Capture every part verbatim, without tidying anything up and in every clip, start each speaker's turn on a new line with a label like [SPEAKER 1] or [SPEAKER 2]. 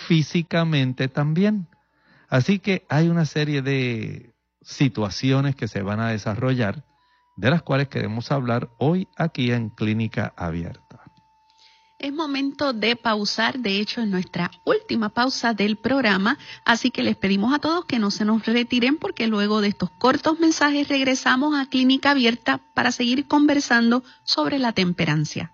[SPEAKER 1] físicamente también. Así que hay una serie de situaciones que se van a desarrollar, de las cuales queremos hablar hoy aquí en Clínica Abierta.
[SPEAKER 2] Es momento de pausar, de hecho es nuestra última pausa del programa, así que les pedimos a todos que no se nos retiren porque luego de estos cortos mensajes regresamos a Clínica Abierta para seguir conversando sobre la temperancia.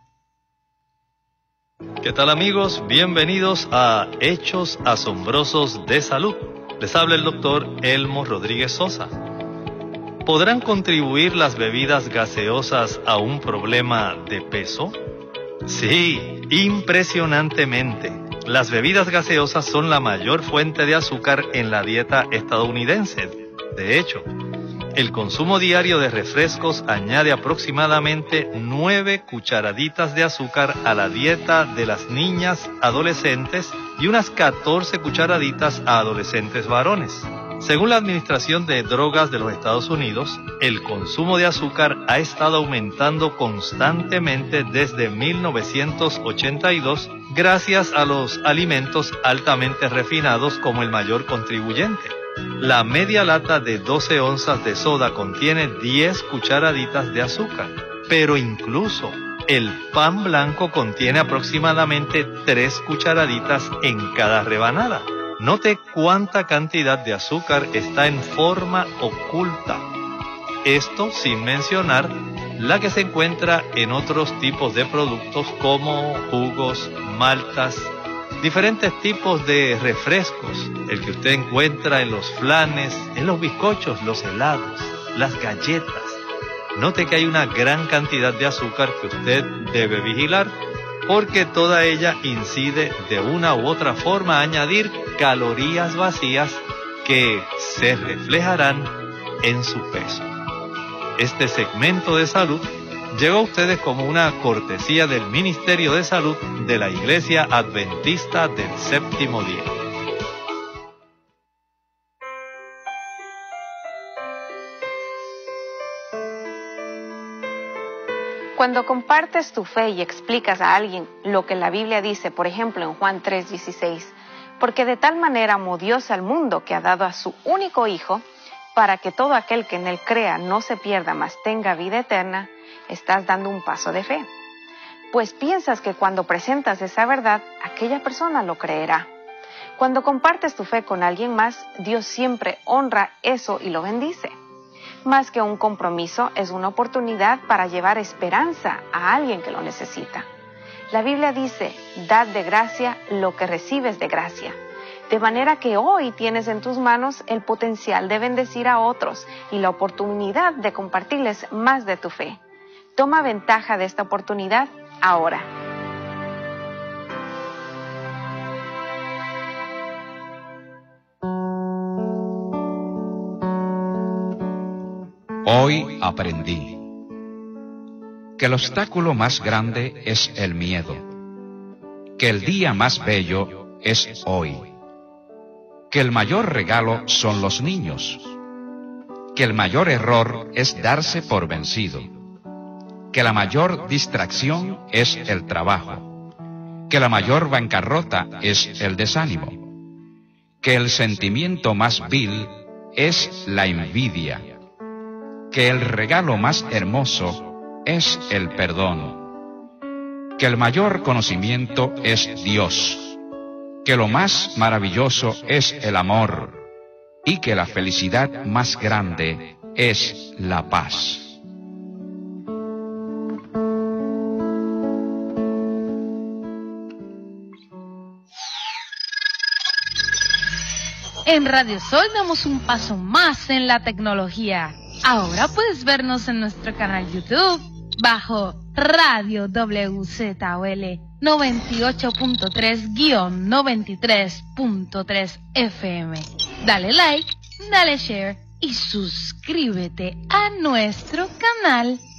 [SPEAKER 3] ¿Qué tal, amigos? Bienvenidos a Hechos Asombrosos de Salud. Les habla el doctor Elmo Rodríguez Sosa. ¿Podrán contribuir las bebidas gaseosas a un problema de peso? Sí, impresionantemente. Las bebidas gaseosas son la mayor fuente de azúcar en la dieta estadounidense. De hecho, el consumo diario de refrescos añade aproximadamente nueve cucharaditas de azúcar a la dieta de las niñas adolescentes y unas catorce cucharaditas a adolescentes varones. Según la Administración de Drogas de los Estados Unidos, el consumo de azúcar ha estado aumentando constantemente desde mil novecientos ochenta y dos gracias a los alimentos altamente refinados como el mayor contribuyente. La media lata de doce onzas de soda contiene diez cucharaditas de azúcar, pero incluso el pan blanco contiene aproximadamente tres cucharaditas en cada rebanada. Note cuánta cantidad de azúcar está en forma oculta. Esto sin mencionar la que se encuentra en otros tipos de productos como jugos, maltas, diferentes tipos de refrescos, el que usted encuentra en los flanes, en los bizcochos, los helados, las galletas. Note que hay una gran cantidad de azúcar que usted debe vigilar, porque toda ella incide de una u otra forma a añadir calorías vacías que se reflejarán en su peso. Este segmento de salud llegó a ustedes como una cortesía del Ministerio de Salud de la Iglesia Adventista del Séptimo Día.
[SPEAKER 4] Cuando compartes tu fe y explicas a alguien lo que la Biblia dice, por ejemplo en Juan tres dieciséis, porque de tal manera amó Dios al mundo que ha dado a su único Hijo, para que todo aquel que en él crea no se pierda, mas tenga vida eterna, estás dando un paso de fe. Pues piensas que cuando presentas esa verdad, aquella persona lo creerá. Cuando compartes tu fe con alguien más, Dios siempre honra eso y lo bendice. Más que un compromiso, es una oportunidad para llevar esperanza a alguien que lo necesita. La Biblia dice, dad de gracia lo que recibes de gracia. De manera que hoy tienes en tus manos el potencial de bendecir a otros y la oportunidad de compartirles más de tu fe. Toma ventaja de esta oportunidad ahora.
[SPEAKER 5] Hoy aprendí que el obstáculo más grande es el miedo, que el día más bello es hoy, que el mayor regalo son los niños, que el mayor error es darse por vencido, que la mayor distracción es el trabajo, que la mayor bancarrota es el desánimo, que el sentimiento más vil es la envidia, que el regalo más hermoso es el perdón, que el mayor conocimiento es Dios, que lo más maravilloso es el amor y que la felicidad más grande es la paz.
[SPEAKER 6] En Radio Sol damos un paso más en la tecnología. Ahora puedes vernos en nuestro canal YouTube bajo Radio W Z O L noventa y ocho punto tres guión noventa y tres punto tres F M. Dale like, dale share y suscríbete a nuestro canal.